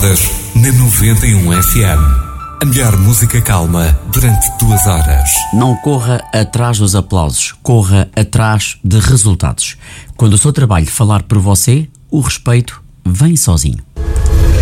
Rodas na 91 FM. A melhor música calma durante 2 horas. Não corra atrás dos aplausos, corra atrás de resultados. Quando o seu trabalho falar por você, o respeito vem sozinho.